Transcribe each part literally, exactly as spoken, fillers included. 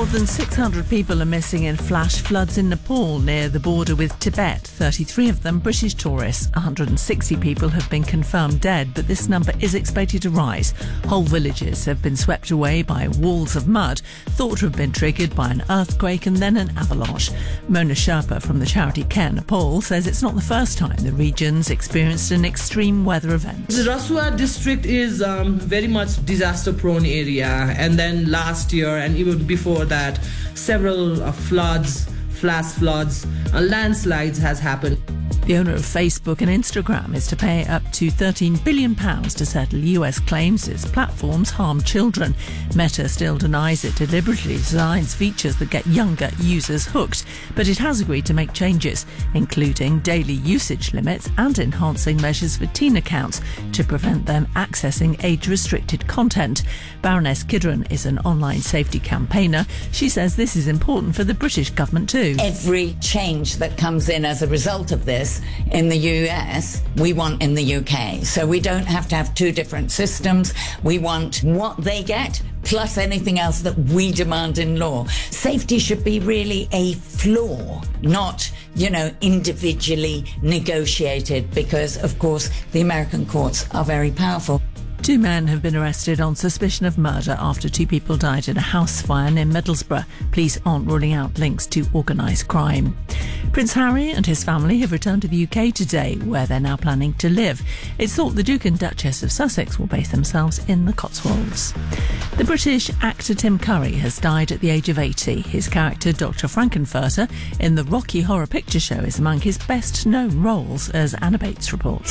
More than six hundred people are missing in flash floods in Nepal near the border with Tibet. thirty-three of them British tourists. one hundred sixty people have been confirmed dead, but this number is expected to rise. Whole villages have been swept away by walls of mud, thought to have been triggered by an earthquake and then an avalanche. Mona Sherpa from the charity Care Nepal says it's not the first time the region's experienced an extreme weather event. The Rasua district is um, very much disaster-prone area, and then last year and even before that, several uh, floods, flash floods, uh, landslides has happened. The owner of Facebook and Instagram is to pay up to thirteen billion pounds to settle U S claims its platforms harm children. Meta still denies it deliberately designs features that get younger users hooked, but it has agreed to make changes, including daily usage limits and enhancing measures for teen accounts to prevent them accessing age-restricted content. Baroness Kidron is an online safety campaigner. She says this is important for the British government too. Every change that comes in as a result of this in the U S, we want in the U K. So we don't have to have two different systems. We want what they get plus anything else that we demand in law. Safety should be really a flaw, not, you know, individually negotiated, because, of course, the American courts are very powerful. Two men have been arrested on suspicion of murder after two people died in a house fire near Middlesbrough. Police aren't ruling out links to organised crime. Prince Harry and his family have returned to the U K today, where they're now planning to live. It's thought the Duke and Duchess of Sussex will base themselves in the Cotswolds. The British actor Tim Curry has died at the age of eighty. His character Doctor Frankenfurter in the Rocky Horror Picture Show is among his best-known roles, as Anna Bates reports.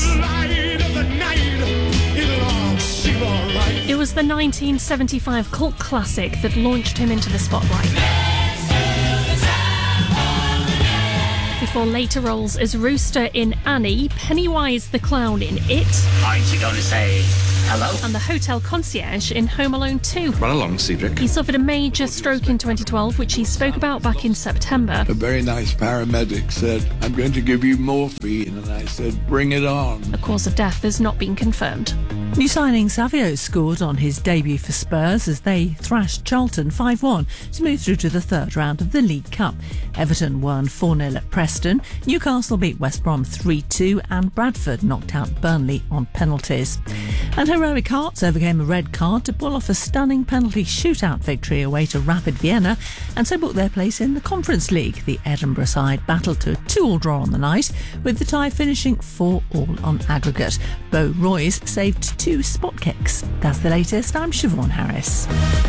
It was the nineteen seventy-five cult classic that launched him into the spotlight. Before later roles as Rooster in Annie, Pennywise the Clown in It, Aren't you going to say hello? and the hotel concierge in Home Alone two. Run along, Cedric. He suffered a major stroke in twenty twelve, which he spoke about back in September. A very nice paramedic said, "I'm going to give you morphine," and I said, "Bring it on." The cause of death has not been confirmed. New signing Savio scored on his debut for Spurs as they thrashed Charlton five one to move through to the third round of the League Cup. Everton won four nil at Preston, Newcastle beat West Brom three two and Bradford knocked out Burnley on penalties. And Heroic Hearts overcame a red card to pull off a stunning penalty shootout victory away to Rapid Vienna and so booked their place in the Conference League. The Edinburgh side battled to a two-all draw on the night, with the tie finishing four all on aggregate. Bo Royce saved two spot kicks. That's the latest. I'm Siobhan Harris.